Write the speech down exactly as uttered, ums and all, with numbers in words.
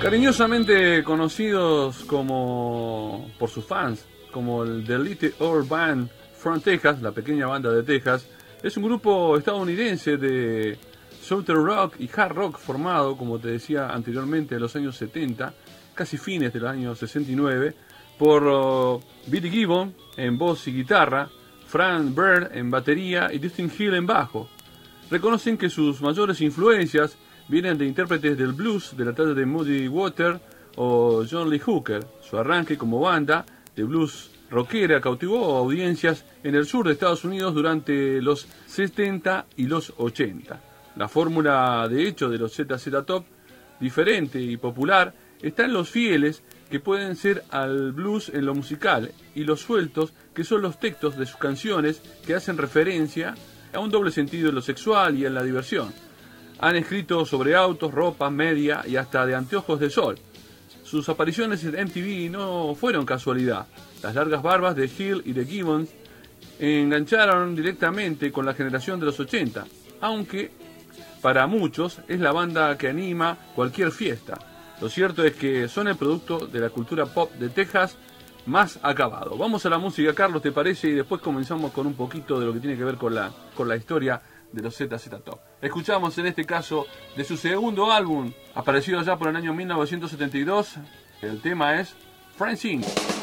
Cariñosamente conocidos como por sus fans como el The Little Old Band from Texas, la pequeña banda de Texas, es un grupo estadounidense de southern rock y hard rock formado, como te decía anteriormente, en los años setenta, casi fines de los años sesenta y nueve, por uh, Billy Gibbon en voz y guitarra, Frank Bird en batería y Dustin Hill en bajo. Reconocen que sus mayores influencias vienen de intérpretes del blues de la talla de Muddy Waters o John Lee Hooker. Su arranque como banda de blues rockera cautivó a audiencias en el sur de Estados Unidos durante los setenta y los ochenta. La fórmula de hecho de los Z Z Top, diferente y popular, está en los fieles que pueden ser al blues en lo musical y los sueltos que son los textos de sus canciones que hacen referencia a un doble sentido en lo sexual y en la diversión. Han escrito sobre autos, ropa, media y hasta de anteojos de sol. Sus apariciones en M T V no fueron casualidad. Las largas barbas de Hill y de Gibbons engancharon directamente con la generación de los ochenta, aunque para muchos es la banda que anima cualquier fiesta. Lo cierto es que son el producto de la cultura pop de Texas más acabado. Vamos a la música, Carlos, ¿te parece? Y después comenzamos con un poquito de lo que tiene que ver con la, con la historia de los Z Z Top. Escuchamos en este caso de su segundo álbum, aparecido ya por el año mil novecientos setenta y dos. El tema es Francine.